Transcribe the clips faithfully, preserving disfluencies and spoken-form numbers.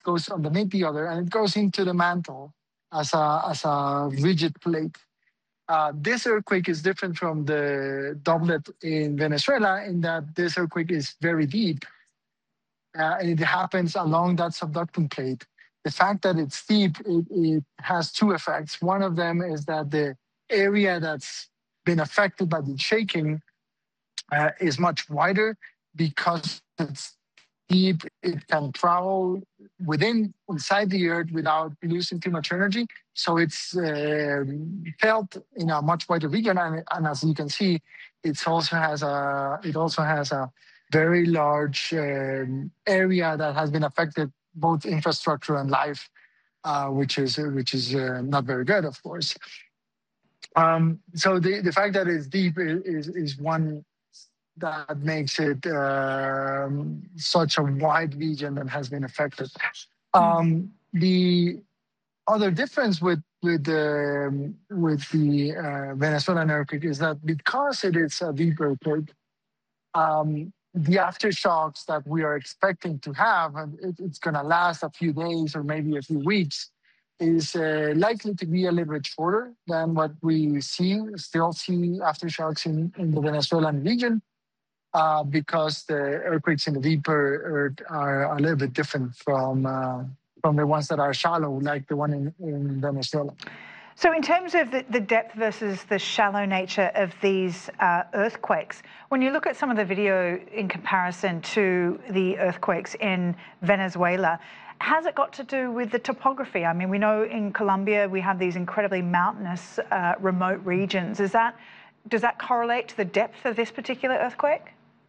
goes underneath the other, and it goes into the mantle as a as a rigid plate. Uh, this earthquake is different from the doublet in Venezuela in that this earthquake is very deep, uh, and it happens along that subducting plate. The fact that it's deep, it, it has two effects. One of them is that the area that's been affected by the shaking uh, is much wider because it's deep. It can travel within, inside the earth without losing too much energy. So it's uh, felt in a much wider region. And, and as you can see, it also has a, it also has a very large um, area that has been affected, both infrastructure and life, uh, which is, which is uh, not very good, of course. Um, so the, the fact that it's deep is, is one that makes it um, such a wide region that has been affected. Um, the other difference with with the with the uh, Venezuelan earthquake is that because it is a deep earthquake, um, the aftershocks that we are expecting to have, and it, it's going to last a few days or maybe a few weeks, is uh, likely to be a little bit shorter than what we see, still see aftershocks in, in the Venezuelan region. Uh, because the earthquakes in the deeper earth are a little bit different from uh, from the ones that are shallow, like the one in, in Venezuela. So in terms of the, the depth versus the shallow nature of these uh, earthquakes, when you look at some of the video in comparison to the earthquakes in Venezuela, has it got to do with the topography? I mean, we know in Colombia we have these incredibly mountainous, uh, remote regions. Is that, does that correlate to the depth of this particular earthquake?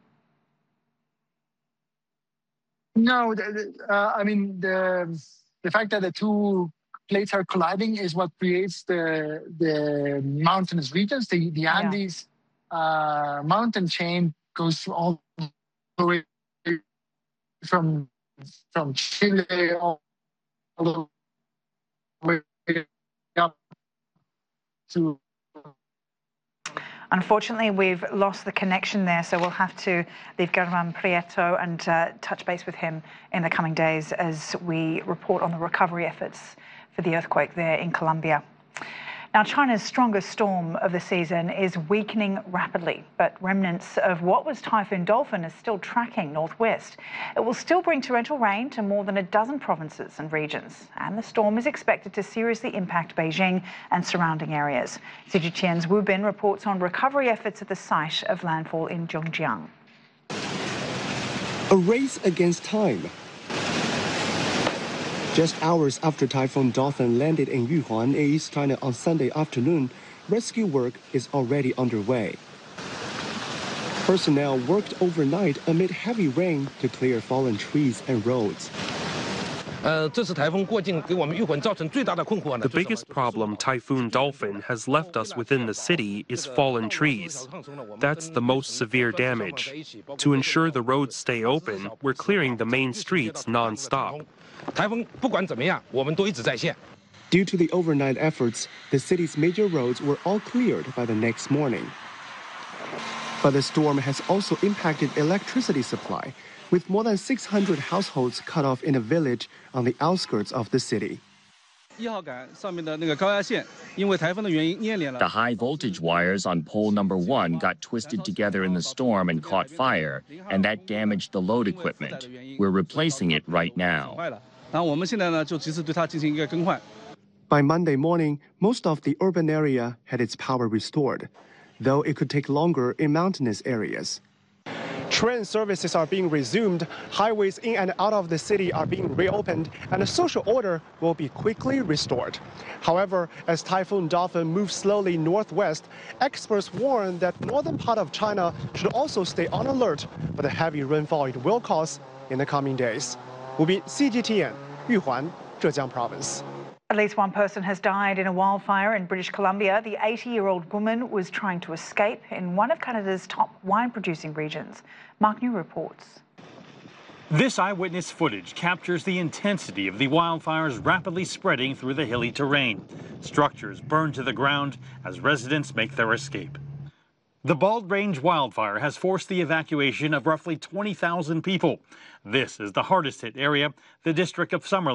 No, uh, I mean, the the fact that the two plates are colliding is what creates the the mountainous regions. The the Andes yeah. uh, mountain chain goes all the way from from Chile all the way up to. Unfortunately, we've lost the connection there, so we'll have to leave Germán Prieto and uh, touch base with him in the coming days as we report on the recovery efforts for the earthquake there in Colombia. Now, China's strongest storm of the season is weakening rapidly, but remnants of what was Typhoon Dolphin is still tracking northwest. It will still bring torrential rain to more than a dozen provinces and regions, and the storm is expected to seriously impact Beijing and surrounding areas. C G T N's Wu Bin reports on recovery efforts at the site of landfall in Zhongjiang. A race against time. Just hours after Typhoon Dolphin landed in Yuhuan, East China on Sunday afternoon, rescue work is already underway. Personnel worked overnight amid heavy rain to clear fallen trees and roads. The biggest problem Typhoon Dolphin has left us within the city is fallen trees. That's the most severe damage. To ensure the roads stay open, we're clearing the main streets non-stop. Due to the overnight efforts, the city's major roads were all cleared by the next morning. But the storm has also impacted electricity supply, with more than six hundred households cut off in a village on the outskirts of the city. The high voltage wires on pole number one got twisted together in the storm and caught fire, and that damaged the load equipment. We're replacing it right now. By Monday morning, most of the urban area had its power restored, though it could take longer in mountainous areas. Train services are being resumed, highways in and out of the city are being reopened, and a social order will be quickly restored. However, as Typhoon Dolphin moves slowly northwest, experts warn that northern part of China should also stay on alert for the heavy rainfall it will cause in the coming days. Wu Bin, C G T N, Yuhuan, Zhejiang Province. At least one person has died in a wildfire in British Columbia. The eighty-year-old woman was trying to escape in one of Canada's top wine-producing regions. Mark New reports. This eyewitness footage captures the intensity of the wildfires rapidly spreading through the hilly terrain. Structures burned to the ground as residents make their escape. The Bald Range wildfire has forced the evacuation of roughly twenty thousand people. This is the hardest hit area, the district of Summerlin.